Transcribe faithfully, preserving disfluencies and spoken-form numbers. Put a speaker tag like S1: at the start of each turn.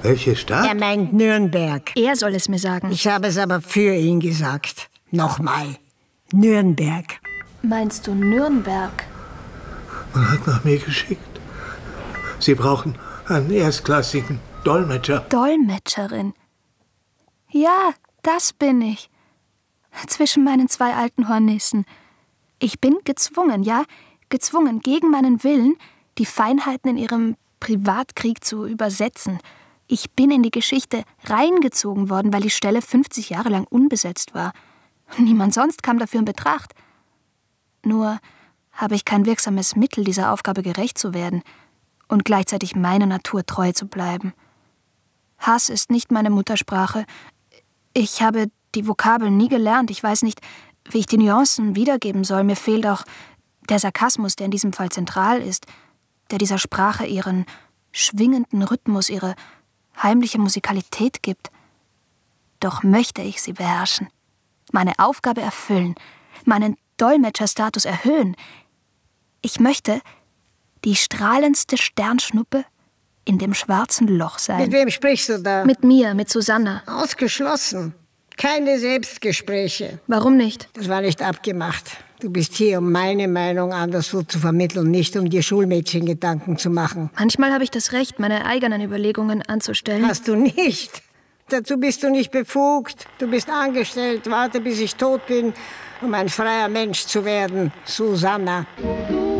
S1: Welche Stadt?
S2: Er meint Nürnberg.
S3: Er soll es mir sagen.
S2: Ich habe es aber für ihn gesagt. Nochmal. Nürnberg.
S4: Meinst du Nürnberg?
S1: Man hat nach mir geschickt. Sie brauchen einen erstklassigen Dolmetscher.
S4: Dolmetscherin. Ja, das bin ich. Zwischen meinen zwei alten Hornissen. Ich bin gezwungen, ja, gezwungen, gegen meinen Willen, die Feinheiten in ihrem Privatkrieg zu übersetzen. Ich bin in die Geschichte reingezogen worden, weil die Stelle fünfzig Jahre lang unbesetzt war. Niemand sonst kam dafür in Betracht. Nur habe ich kein wirksames Mittel, dieser Aufgabe gerecht zu werden und gleichzeitig meiner Natur treu zu bleiben. Hass ist nicht meine Muttersprache. Ich habe die Vokabeln nie gelernt. Ich weiß nicht, wie ich die Nuancen wiedergeben soll. Mir fehlt auch der Sarkasmus, der in diesem Fall zentral ist, der dieser Sprache ihren schwingenden Rhythmus, ihre heimliche Musikalität gibt. Doch möchte ich sie beherrschen, meine Aufgabe erfüllen, meinen Dolmetscherstatus erhöhen. Ich möchte die strahlendste Sternschnuppe in dem schwarzen Loch sein.
S2: Mit wem sprichst du da?
S3: Mit mir, mit Susanna.
S2: Ausgeschlossen. Keine Selbstgespräche.
S3: Warum nicht?
S2: Das war nicht abgemacht. Du bist hier, um meine Meinung anderswo zu vermitteln, nicht um dir Schulmädchengedanken zu machen.
S3: Manchmal habe ich das Recht, meine eigenen Überlegungen anzustellen.
S2: Hast du nicht. Dazu bist du nicht befugt. Du bist angestellt. Warte, bis ich tot bin, um ein freier Mensch zu werden. Susanna.